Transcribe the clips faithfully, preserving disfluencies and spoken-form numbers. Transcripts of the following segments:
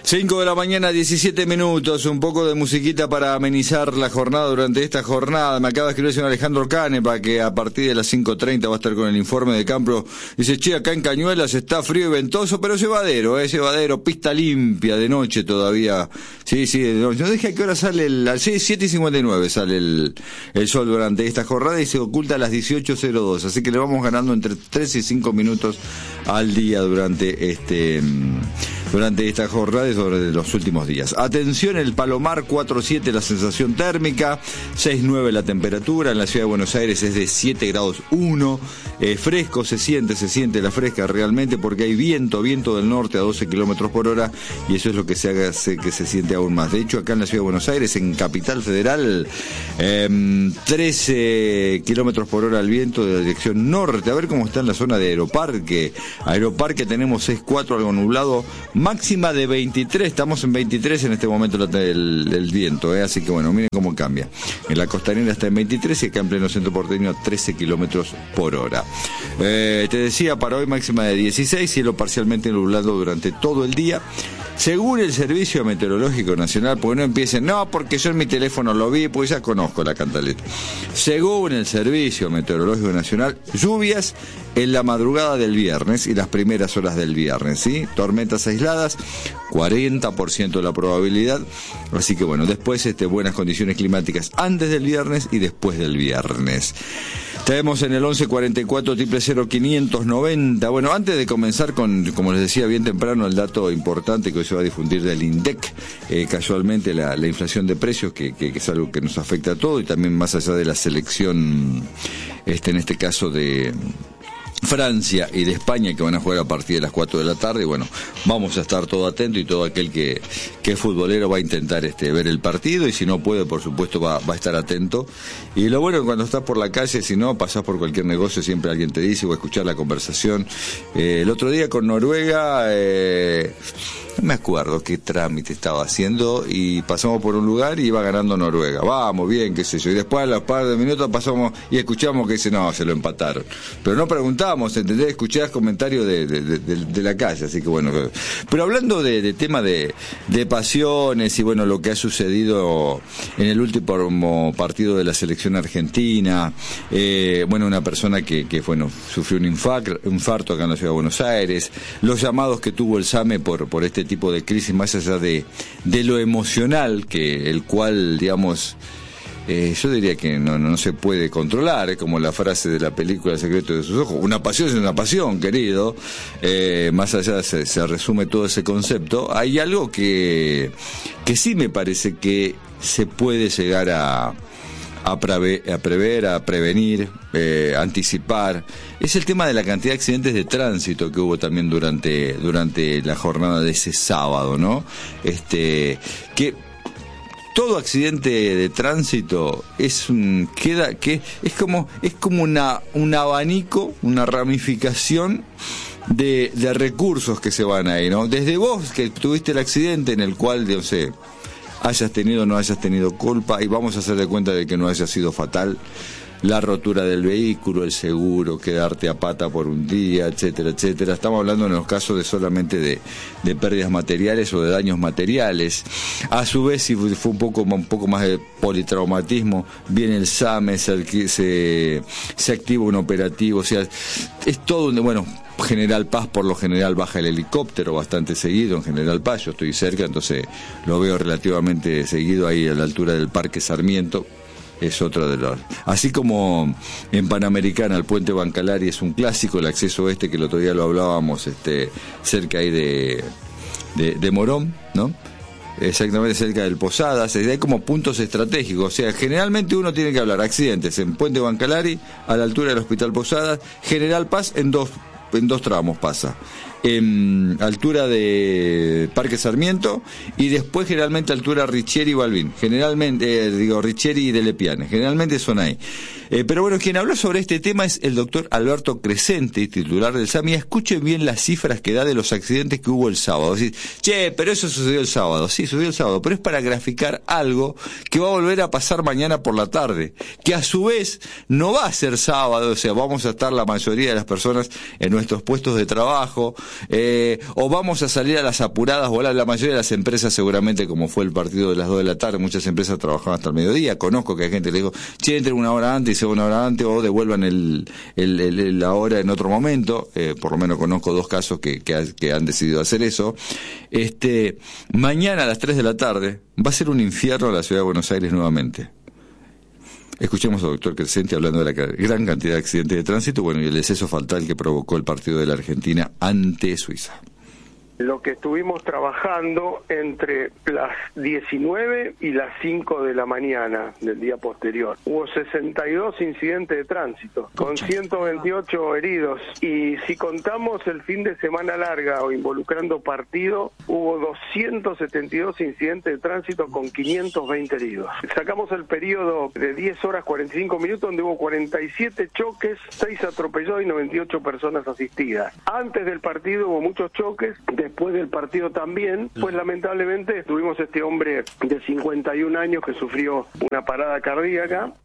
cinco de la mañana, diecisiete minutos, un poco de musiquita para amenizar la jornada durante esta jornada. Me acaba de escribir el señor Alejandro Canepa, que a partir de las cinco treinta va a estar con el informe de campo. Dice, che, acá en Cañuelas está frío y ventoso, pero llevadero, eh, llevadero, pista limpia de noche todavía. Sí, sí, de noche. No dije a qué hora sale el, a siete y cincuenta y nueve sale el, el sol durante esta jornada y se oculta a las dieciocho cero dos. Así que le vamos ganando entre tres y cinco minutos al día durante este, durante esta jornada y sobre los últimos días. Atención, el Palomar cuatro siete la sensación térmica, seis nueve la temperatura, en la ciudad de Buenos Aires es de siete grados uno, eh, fresco, se siente, se siente la fresca realmente porque hay viento, viento del norte a doce kilómetros por hora y eso es lo que se hace que se siente aún más. De hecho, acá en la ciudad de Buenos Aires, en Capital Federal, eh, trece kilómetros por hora el viento de la dirección norte. A ver cómo está en la zona de Aeroparque. Aeroparque tenemos seis cuatro, algo nublado, máxima de veintitrés, estamos en veintitrés en este momento el, el viento, ¿eh? Así que bueno, miren cómo cambia. En la costanera está en veintitrés y acá en pleno centro porteño a trece kilómetros por hora. Eh, te decía, para hoy máxima de dieciséis, cielo parcialmente nublado durante todo el día. Según el Servicio Meteorológico Nacional, porque no empiecen, no, porque yo en mi teléfono lo vi, pues ya conozco la cantaleta. Según el Servicio Meteorológico Nacional, lluvias en la madrugada del viernes y las primeras horas del viernes, ¿sí? Tormentas aisladas, cuarenta por ciento de la probabilidad, así que bueno, después este, buenas condiciones climáticas antes del viernes y después del viernes. Tenemos en el once cuarenta y cuatro triple cero quinientos noventa. Bueno, antes de comenzar con, como les decía bien temprano, el dato importante que hoy se va a difundir del INDEC, eh, casualmente la, la inflación de precios, que, que, que es algo que nos afecta a todo y también más allá de la selección, este, en este caso de Francia y de España, que van a jugar a partir de las cuatro de la tarde. Y bueno, vamos a estar todo atento y todo aquel que, que es futbolero va a intentar este, ver el partido y si no puede, por supuesto, va, va a estar atento. Y lo bueno, cuando estás por la calle, si no, pasás por cualquier negocio, siempre alguien te dice, o a escuchar la conversación. Eh, el otro día con Noruega, eh, no me acuerdo qué trámite estaba haciendo y pasamos por un lugar y iba ganando Noruega. Vamos, bien, qué sé yo. Y después a los par de minutos pasamos y escuchamos que dice, no, se lo empataron. Pero no preguntamos, ¿entendés? Escuchás comentarios de, de, de, de la calle, así que bueno. Pero hablando de, de tema de, de pasiones y bueno, lo que ha sucedido en el último partido de la selección argentina, eh, bueno, una persona que, que bueno, sufrió un infarto, un infarto acá en la ciudad de Buenos Aires, los llamados que tuvo el SAME por, por este tipo de crisis, más allá de, de lo emocional, que el cual, digamos, eh, yo diría que no, no se puede controlar, es como la frase de la película El secreto de sus ojos, una pasión es una pasión, querido, eh, más allá se, se resume todo ese concepto. Hay algo que, que sí me parece que se puede llegar a A, preve, a prever, a prevenir, eh, anticipar, es el tema de la cantidad de accidentes de tránsito que hubo también durante durante la jornada de ese sábado, ¿no? Este, que todo accidente de tránsito es un, queda que es como es como una un abanico, una ramificación de, de recursos que se van ahí, ¿no? Desde vos que tuviste el accidente en el cual, no sé, hayas tenido o no hayas tenido culpa, y vamos a hacer de cuenta de que no haya sido fatal, la rotura del vehículo, el seguro, quedarte a pata por un día, etcétera, etcétera. Estamos hablando en los casos de solamente de, de pérdidas materiales o de daños materiales. A su vez, si fue un poco, un poco más de politraumatismo, viene el SAME, se, se, se activa un operativo, o sea, es todo un, bueno, General Paz por lo general baja el helicóptero bastante seguido en General Paz, yo estoy cerca, entonces lo veo relativamente seguido ahí a la altura del Parque Sarmiento, es otro de los... Así como en Panamericana el puente Bancalari es un clásico, el acceso este que el otro día lo hablábamos, este cerca ahí de, de, de Morón, ¿no? Exactamente cerca del Posadas, hay como puntos estratégicos, o sea, generalmente uno tiene que hablar accidentes en Puente Bancalari, a la altura del Hospital Posadas, General Paz en dos en dos tramos pasa, en altura de Parque Sarmiento y después generalmente altura Richieri y Balbín, generalmente, eh, digo Richieri y de Lepiane, generalmente son ahí. Eh, pero bueno, quien habló sobre este tema es el doctor Alberto Crescenti, titular del SAMI. Escuchen bien las cifras que da de los accidentes que hubo el sábado. Decir, che, pero eso sucedió el sábado. Sí, sucedió el sábado, pero es para graficar algo que va a volver a pasar mañana por la tarde, que a su vez no va a ser sábado, o sea, vamos a estar la mayoría de las personas en nuestros puestos de trabajo, eh, o vamos a salir a las apuradas, o la, la mayoría de las empresas seguramente, como fue el partido de las dos de la tarde, muchas empresas trabajaban hasta el mediodía. Conozco que hay gente que le digo, che, entren una hora antes y se van una hora antes, o devuelvan el, el, el, el la hora en otro momento. Eh, por lo menos conozco dos casos que, que, ha, que han decidido hacer eso. Este, mañana a las tres de la tarde va a ser un infierno la ciudad de Buenos Aires nuevamente. Escuchemos al doctor Crescenti hablando de la gran cantidad de accidentes de tránsito, bueno, y el exceso fatal que provocó el partido de la Argentina ante Suiza. Lo que estuvimos trabajando entre las diecinueve y las cinco de la mañana del día posterior. Hubo sesenta y dos incidentes de tránsito, con ciento veintiocho heridos. Y si contamos el fin de semana larga o involucrando partido, hubo doscientos setenta y dos incidentes de tránsito con quinientos veinte heridos. Sacamos el periodo de diez horas cuarenta y cinco minutos, donde hubo cuarenta y siete choques, seis atropellados y noventa y ocho personas asistidas. Antes del partido hubo muchos choques, después del partido también, pues lamentablemente tuvimos este hombre de cincuenta y un años que sufrió una parada cardíaca.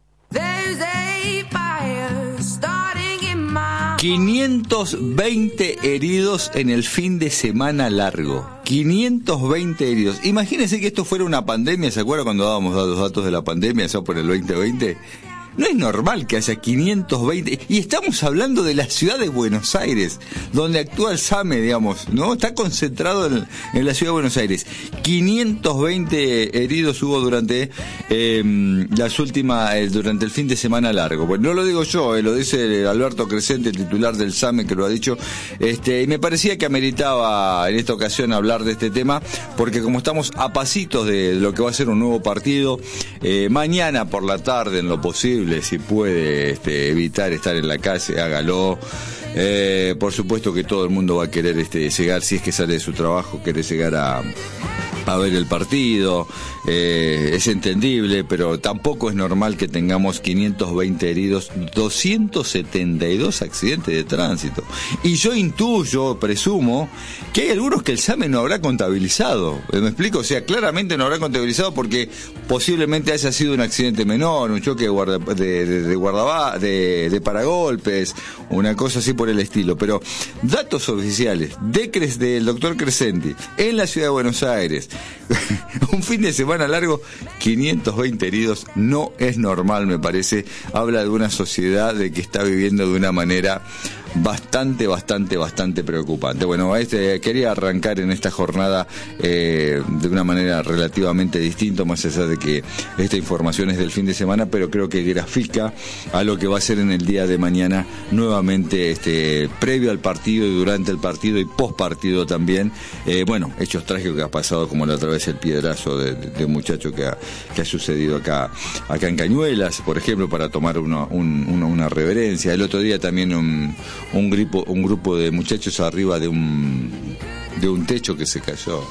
quinientos veinte heridos en el fin de semana largo. quinientos veinte heridos. Imagínense que esto fuera una pandemia, ¿se acuerdan cuando dábamos los datos de la pandemia, eso por el veinte veinte? No es normal que haya quinientos veinte, y estamos hablando de la ciudad de Buenos Aires, donde actúa el SAME, digamos, ¿no? Está concentrado en, en la ciudad de Buenos Aires. quinientos veinte heridos hubo durante eh, las últimas, eh, durante el fin de semana largo. Bueno, no lo digo yo, eh, lo dice Alberto Crescenti, el titular del SAME, que lo ha dicho, este, y me parecía que ameritaba en esta ocasión hablar de este tema, porque como estamos a pasitos de lo que va a ser un nuevo partido, eh, mañana por la tarde, en lo posible, si puede este, evitar estar en la calle, hágalo. Eh, por supuesto que todo el mundo va a querer este, llegar, si es que sale de su trabajo, querer llegar a, a ver el partido. Eh, es entendible, pero tampoco es normal que tengamos quinientos veinte heridos, doscientos setenta y dos accidentes de tránsito. Y yo intuyo, presumo, que hay algunos que el SAME no habrá contabilizado. ¿Me explico? O sea, claramente no habrá contabilizado porque posiblemente haya sido un accidente menor, un choque de, guarda, de, de, de, guardaba, de, de paragolpes, una cosa así por el estilo. Pero datos oficiales de Cres, del doctor Crescenti en la ciudad de Buenos Aires, un fin de semana largo, quinientos veinte heridos, no es normal, me parece. Habla de una sociedad de que está viviendo de una manera bastante, bastante, bastante preocupante. Bueno, este, quería arrancar en esta jornada eh, de una manera relativamente distinta, más allá de que esta información es del fin de semana, pero creo que grafica a lo que va a ser en el día de mañana, nuevamente este, previo al partido y durante el partido y post partido también. Eh, bueno, hechos trágicos que ha pasado, como la otra vez el piedrazo de, de, de un muchacho que ha, que ha sucedido acá, acá en Cañuelas, por ejemplo, para tomar una, un, una, una reverencia. El otro día también un un grupo un grupo de muchachos arriba de un de un techo que se cayó.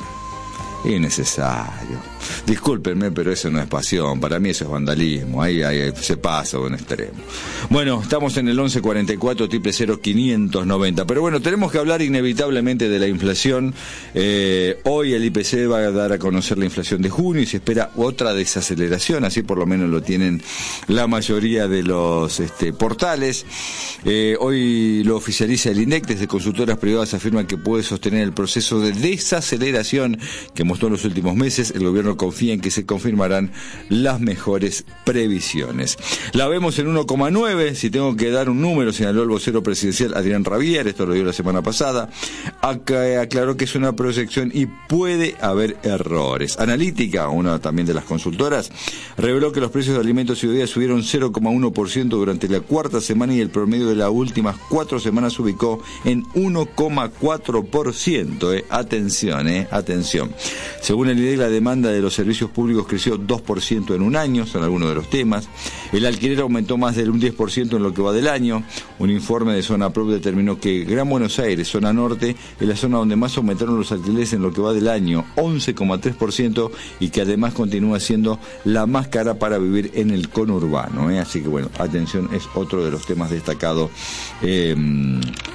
Innecesario. Discúlpenme, pero eso no es pasión. Para mí eso es vandalismo. Ahí, ahí se pasa a un extremo. Bueno, estamos en el once cuarenta y cuatro, triple cero, quinientos noventa. Pero bueno, tenemos que hablar inevitablemente de la inflación. Eh, hoy el I P C va a dar a conocer la inflación de junio y se espera otra desaceleración. Así por lo menos lo tienen la mayoría de los este, portales. Eh, hoy lo oficializa el INDEC. Desde consultoras privadas afirman que puede sostener el proceso de desaceleración que mostró en los últimos meses. El gobierno confía en que se confirmarán las mejores previsiones. La vemos en uno coma nueve, si tengo que dar un número, señaló el vocero presidencial Adrián Rabier, esto lo dio la semana pasada. Acá aclaró que es una proyección y puede haber errores. Analítica, una también de las consultoras, reveló que los precios de alimentos y bebidas subieron cero coma uno por ciento durante la cuarta semana y el promedio de las últimas cuatro semanas se ubicó en uno coma cuatro por ciento. Eh. Atención, eh, atención. Según el INDEC, la demanda de los servicios públicos creció dos por ciento en un año, son algunos de los temas. El alquiler aumentó más del un diez por ciento en lo que va del año. Un informe de Zona Prop determinó que Gran Buenos Aires, zona norte, es la zona donde más aumentaron los alquileres en lo que va del año, once coma tres por ciento, y que además continúa siendo la más cara para vivir en el conurbano. ¿eh? Así que bueno, atención, es otro de los temas destacados. Eh,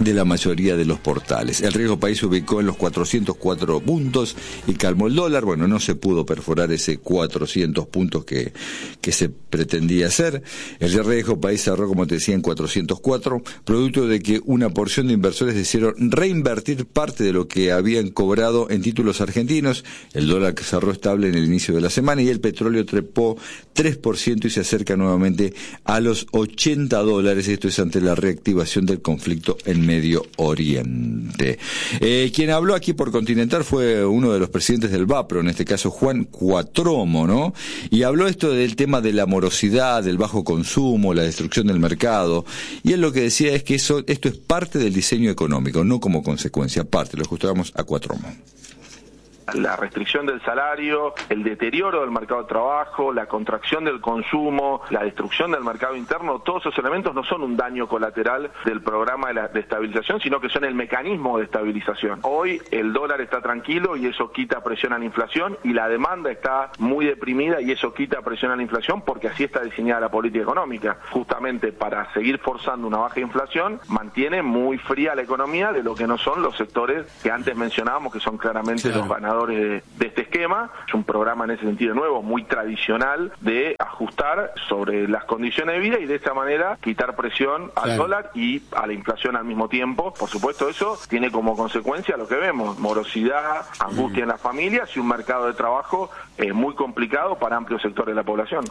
de la mayoría de los portales. El riesgo país se ubicó en los cuatrocientos cuatro puntos y calmó el dólar. Bueno, no se pudo perforar ese cuatrocientos puntos que, que se pretendía hacer. El riesgo país cerró, como te decía, en cuatrocientos cuatro, producto de que una porción de inversores decidieron reinvertir parte de lo que habían cobrado en títulos argentinos. El dólar cerró estable en el inicio de la semana y el petróleo trepó tres por ciento y se acerca nuevamente a los ochenta dólares. Esto es ante la reactivación del conflicto en Medio Oriente. Eh, quien habló aquí por Continental fue uno de los presidentes del Vapro, en este caso Juan Cuatromo, ¿no? Y habló esto del tema de la morosidad, del bajo consumo, la destrucción del mercado, y él lo que decía es que eso, esto es parte del diseño económico, no como consecuencia, parte. Lo escuchamos a Cuatromo. La restricción del salario, el deterioro del mercado de trabajo, la contracción del consumo, la destrucción del mercado interno, todos esos elementos no son un daño colateral del programa de, la, de estabilización, sino que son el mecanismo de estabilización. Hoy el dólar está tranquilo y eso quita presión a la inflación, y la demanda está muy deprimida y eso quita presión a la inflación, porque así está diseñada la política económica. Justamente para seguir forzando una baja inflación, mantiene muy fría la economía de lo que no son los sectores que antes mencionábamos, que son claramente sí. los ganadores De, de este esquema. Es un programa en ese sentido nuevo, muy tradicional, de ajustar sobre las condiciones de vida y de esa manera quitar presión al claro. dólar y a la inflación al mismo tiempo. Por supuesto, eso tiene como consecuencia lo que vemos: morosidad, angustia mm. en las familias y un mercado de trabajo eh, muy complicado para amplios sectores de la población.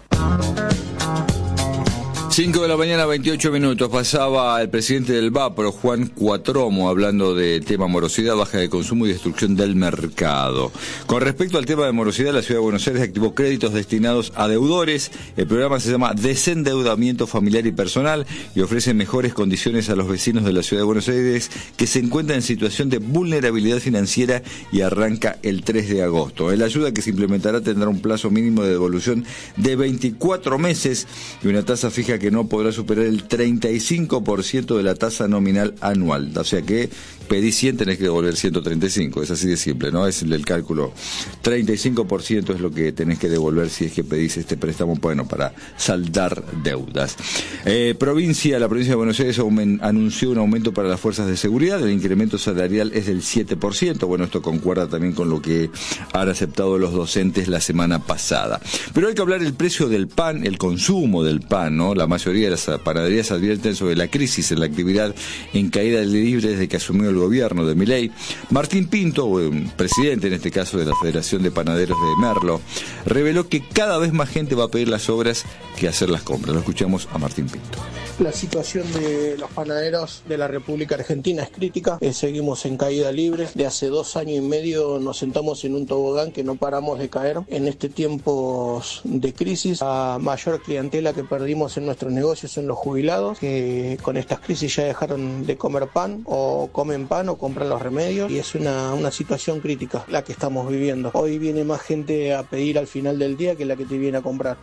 cinco de la mañana, veintiocho minutos. Pasaba el presidente del Vapro, Juan Cuatromo, hablando de tema morosidad, baja de consumo y destrucción del mercado. Con respecto al tema de morosidad, la Ciudad de Buenos Aires activó créditos destinados a deudores. El programa se llama Desendeudamiento Familiar y Personal y ofrece mejores condiciones a los vecinos de la Ciudad de Buenos Aires que se encuentran en situación de vulnerabilidad financiera, y arranca el tres de agosto. La ayuda que se implementará tendrá un plazo mínimo de devolución de veinticuatro meses y una tasa fija que no podrá superar el treinta y cinco por ciento de la tasa nominal anual. O sea que pedís cien, tenés que devolver ciento treinta y cinco. Es así de simple, ¿no? Es el, el cálculo. treinta y cinco por ciento es lo que tenés que devolver si es que pedís este préstamo, bueno, para saldar deudas. Eh, provincia, la provincia de Buenos Aires aument, anunció un aumento para las fuerzas de seguridad. El incremento salarial es del siete por ciento. Bueno, esto concuerda también con lo que han aceptado los docentes la semana pasada. Pero hay que hablar del precio del pan, el consumo del pan, ¿no? La mayoría de las panaderías advierten sobre la crisis en la actividad en caída libre desde que asumió el gobierno de Milei. Martín Pinto, presidente en este caso de la Federación de Panaderos de Merlo, reveló que cada vez más gente va a pedir las obras que hacer las compras. Lo escuchamos a Martín Pinto. La situación de los panaderos de la República Argentina es crítica. Eh, seguimos en caída libre. De hace dos años y medio nos sentamos en un tobogán que no paramos de caer. En este tiempo de crisis, la mayor clientela que perdimos en nuestros negocios son los jubilados, que con estas crisis ya dejaron de comer pan, o comen pan o compran los remedios, y es una, una situación crítica la que estamos viviendo. Hoy viene más gente a pedir al final del día que la que te viene a comprar.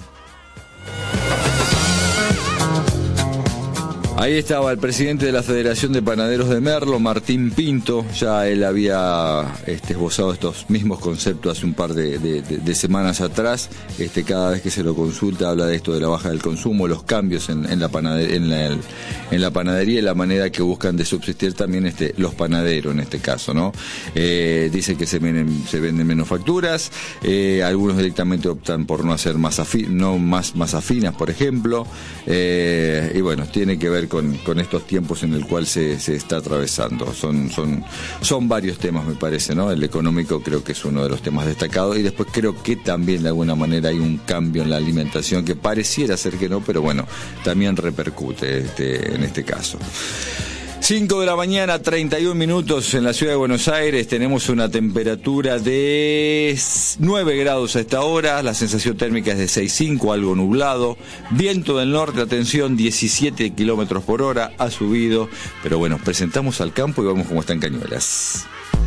Ahí estaba el presidente de la Federación de Panaderos de Merlo, Martín Pinto. Ya él había este, esbozado estos mismos conceptos hace un par de, de, de, de semanas atrás. Este, cada vez que se lo consulta habla de esto de la baja del consumo, los cambios en, en, la, panadería, en, la, en la panadería y la manera que buscan de subsistir también este, los panaderos en este caso, ¿no? Eh, dice que se venden, se venden menos facturas, eh, algunos directamente optan por no hacer masa fi, no más masa finas, por ejemplo, eh, y bueno, tiene que ver Con, con estos tiempos en el cual se, se está atravesando. Son, son, son varios temas, me parece, ¿no? El económico creo que es uno de los temas destacados, y después creo que también de alguna manera hay un cambio en la alimentación que pareciera ser que no, pero bueno, también repercute este, en este caso. cinco de la mañana, treinta y un minutos en la ciudad de Buenos Aires. Tenemos una temperatura de nueve grados a esta hora. La sensación térmica es de seis punto cinco, algo nublado. Viento del norte, atención, diecisiete kilómetros por hora. Ha subido. Pero bueno, presentamos al campo y vamos como está en Cañuelas.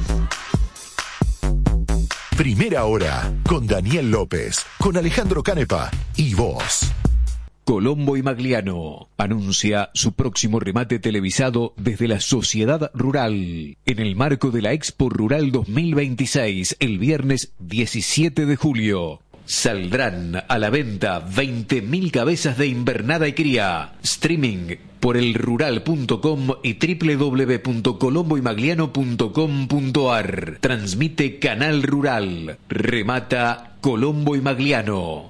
Primera hora con Daniel López, con Alejandro Canepa y vos. Colombo y Magliano anuncia su próximo remate televisado desde la Sociedad Rural en el marco de la Expo Rural dos mil veintiséis el viernes diecisiete de julio. Saldrán a la venta veinte mil cabezas de invernada y cría. Streaming por el rural punto com y doble u doble u doble u punto colombo y magliano punto com punto ar. Transmite Canal Rural. Remata Colombo y Magliano.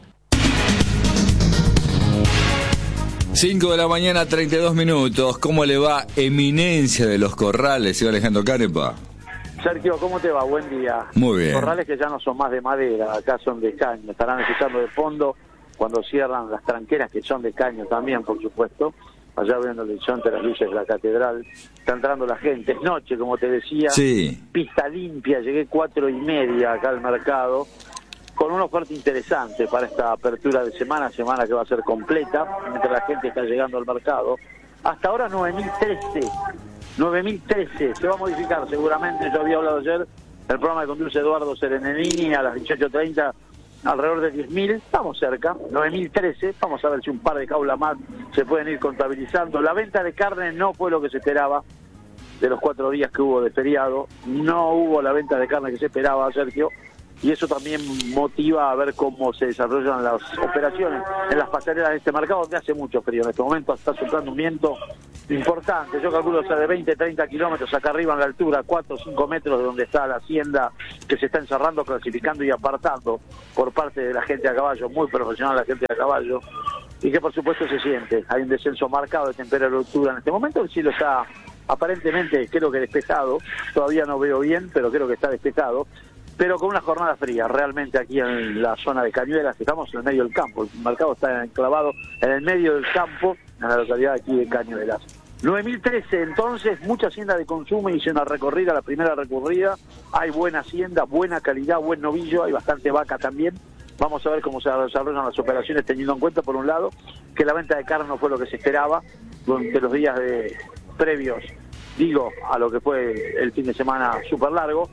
cinco de la mañana, treinta y dos minutos. ¿Cómo le va, eminencia de los corrales, señor Alejandro Canepa? Sergio, ¿cómo te va? Buen día. Muy bien. Corrales que ya no son más de madera, acá son de caño. Estarán escuchando de fondo cuando cierran las tranqueras, que son de caño también, por supuesto. Allá viendo el horizonte, las luces de la catedral. Está entrando la gente. Es noche, como te decía. Sí. Pista limpia. Llegué cuatro y media acá al mercado, con una oferta interesante para esta apertura de semana, semana que va a ser completa, mientras la gente está llegando al mercado. Hasta ahora nueve mil trece. nueve mil trece, se va a modificar seguramente. Yo había hablado ayer, el programa que conduce Eduardo Serenenini a las dieciocho treinta, alrededor de diez mil, estamos cerca, nueve mil trece, vamos a ver si un par de jaulas más se pueden ir contabilizando. La venta de carne no fue lo que se esperaba, de los cuatro días que hubo de feriado, no hubo la venta de carne que se esperaba, Sergio, y eso también motiva a ver cómo se desarrollan las operaciones en las pasarelas de este mercado, donde hace mucho frío. En este momento está soplando un viento importante, yo calculo ser de veinte, treinta kilómetros acá arriba en la altura, cuatro o cinco metros de donde está la hacienda, que se está encerrando, clasificando y apartando por parte de la gente a caballo, muy profesional la gente a caballo, y que por supuesto se siente. Hay un descenso marcado de temperatura en este momento, el cielo está aparentemente, creo que despejado, todavía no veo bien, pero creo que está despejado, pero con una jornada fría, realmente aquí en la zona de Cañuelas, estamos en el medio del campo, el mercado está enclavado en el medio del campo, en la localidad aquí de Cañuelas. nueve mil trece, entonces, mucha hacienda de consumo, hice una recorrida, la primera recorrida, hay buena hacienda, buena calidad, buen novillo, hay bastante vaca también. Vamos a ver cómo se desarrollan las operaciones, teniendo en cuenta, por un lado, que la venta de carne no fue lo que se esperaba durante los días de previos, digo, a lo que fue el fin de semana súper largo.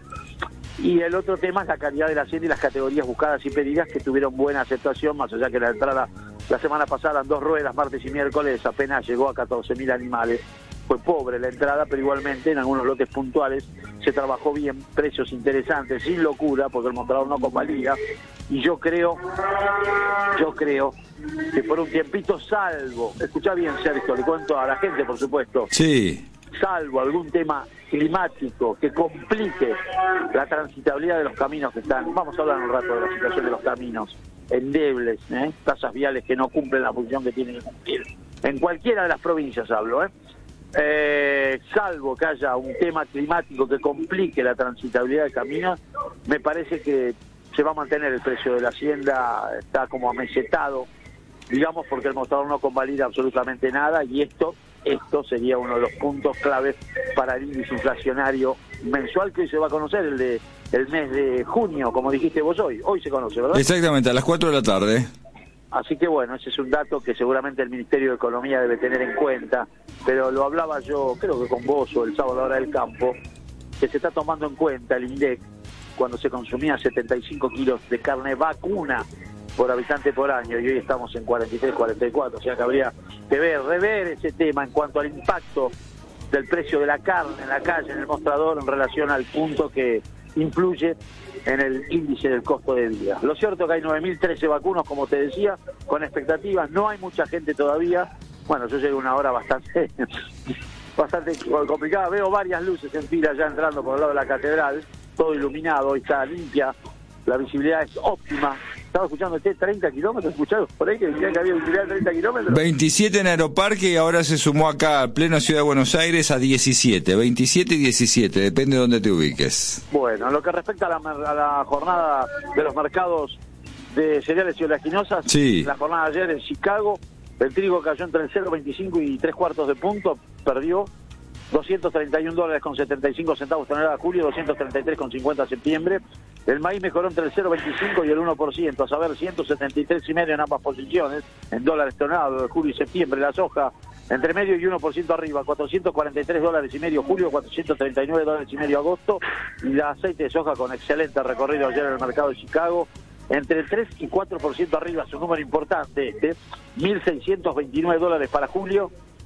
Y el otro tema es la calidad de la hacienda y las categorías buscadas y pedidas, que tuvieron buena aceptación, más allá que la entrada la semana pasada en dos ruedas, martes y miércoles, apenas llegó a catorce mil animales. Fue pobre la entrada, pero igualmente en algunos lotes puntuales se trabajó bien, precios interesantes, sin locura, porque el mostrador no convalida. Y yo creo, yo creo que por un tiempito, salvo, escuchá bien, Sergio, le cuento a la gente, por supuesto. Sí. Salvo algún tema climático que complique la transitabilidad de los caminos que están, vamos a hablar un rato de la situación de los caminos endebles, ¿eh? Tasas viales que no cumplen la función que tienen que cumplir, en cualquiera de las provincias hablo, ¿eh? Eh, salvo que haya un tema climático que complique la transitabilidad de caminos, me parece que se va a mantener el precio de la hacienda, está como amesetado, digamos, porque el mostrador no convalida absolutamente nada, y esto Esto sería uno de los puntos claves para el índice inflacionario mensual, que hoy se va a conocer, el de el mes de junio, como dijiste vos hoy. Hoy se conoce, ¿verdad? Exactamente, a las cuatro de la tarde. Así que bueno, ese es un dato que seguramente el Ministerio de Economía debe tener en cuenta, pero lo hablaba yo, creo que con vos, o el sábado a la hora del campo, que se está tomando en cuenta el INDEC cuando se consumía setenta y cinco kilos de carne vacuna por habitante por año, y hoy estamos en cuarenta y tres, cuarenta y cuatro, o sea que habría que ver, rever ese tema en cuanto al impacto del precio de la carne en la calle, en el mostrador, en relación al punto que influye en el índice del costo de vida. Lo cierto es que hay nueve mil trece vacunos, como te decía, con expectativas, no hay mucha gente todavía. Bueno, yo llegué a una hora bastante bastante complicada, veo varias luces en fila ya entrando por el lado de la catedral, todo iluminado, hoy está limpia, la visibilidad es óptima. Estaba escuchando usted treinta kilómetros, escuchado por ahí que decían que había visibilidad de treinta kilómetros. veintisiete en Aeroparque, y ahora se sumó acá, a plena Ciudad de Buenos Aires, a diecisiete. veintisiete y diecisiete, depende de dónde te ubiques. Bueno, en lo que respecta a la, a la jornada de los mercados de cereales y oleaginosas, sí. La jornada de ayer en Chicago, el trigo cayó entre el cero coma veinticinco y tres cuartos de punto, perdió doscientos treinta y un dólares con setenta y cinco centavos tonelada julio, doscientos treinta y tres con cincuenta septiembre. El maíz mejoró entre el cero coma veinticinco y el uno por ciento, a saber ciento setenta y tres y medio en ambas posiciones, en dólares toneladas de julio y septiembre. La soja entre medio y uno por ciento arriba, cuatrocientos cuarenta y tres dólares y medio julio, cuatrocientos treinta y nueve dólares y medio agosto. Y el aceite de soja con excelente recorrido ayer en el mercado de Chicago, entre el tres y cuatro por ciento arriba, es un número importante este, mil seiscientos veintinueve dólares para julio,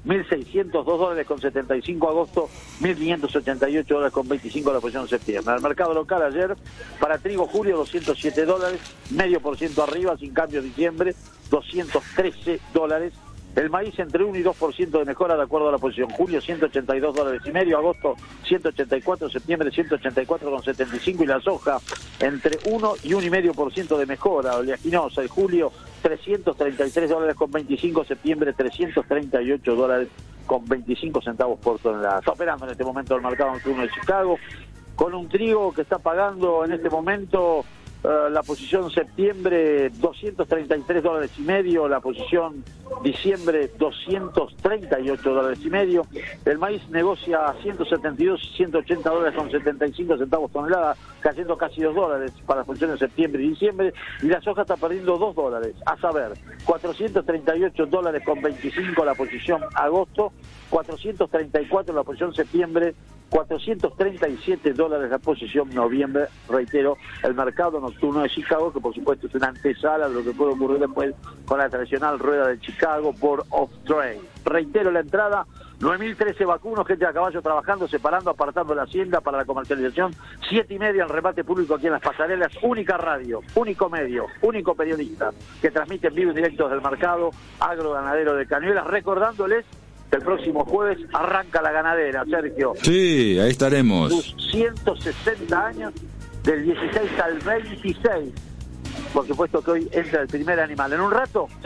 mil seiscientos dos dólares con setenta y cinco. Agosto, mil quinientos ochenta y ocho dólares con veinticinco la posición de septiembre. En el mercado local ayer, para trigo julio, doscientos siete dólares, medio por ciento arriba, sin cambio diciembre, doscientos trece dólares. El maíz entre uno y dos por ciento de mejora de acuerdo a la posición. Julio, ciento ochenta y dos dólares y medio. Agosto, ciento ochenta y cuatro. Septiembre, ciento ochenta y cuatro con setenta y cinco. Y la soja, entre uno y uno coma cinco por ciento de mejora. Oleaginosa, y julio, trescientos treinta y tres dólares con veinticinco. Septiembre, trescientos treinta y ocho dólares con veinticinco centavos por tonelada. Está operando en este momento el mercado nocturno de Chicago, con un trigo que está pagando en este momento... Uh, la posición septiembre doscientos treinta y tres dólares y medio, la posición diciembre doscientos treinta y ocho dólares y medio. El maíz negocia a ciento setenta y dos y ciento ochenta dólares con setenta y cinco centavos tonelada, cayendo casi dos dólares para las posiciones septiembre y diciembre, y la soja está perdiendo dos dólares, a saber, cuatrocientos treinta y ocho dólares con veinticinco la posición agosto, cuatrocientos treinta y cuatro la posición septiembre, cuatrocientos treinta y siete dólares la posición noviembre. Reitero, el mercado nocturno de Chicago, que por supuesto es una antesala de lo que puede ocurrir después con la tradicional rueda de Chicago Board of Trade. Reitero la entrada, nueve mil trece vacunos, gente a caballo trabajando, separando, apartando la hacienda para la comercialización, siete y media el remate público aquí en las pasarelas, única radio, único medio, único periodista que transmite en vivo y directo desde el mercado agroganadero de Cañuelas, recordándoles el próximo jueves arranca la ganadera, Sergio. Sí, ahí estaremos. Sus ciento sesenta años, del dieciséis al veintiséis. Por supuesto que hoy entra el primer animal. En un rato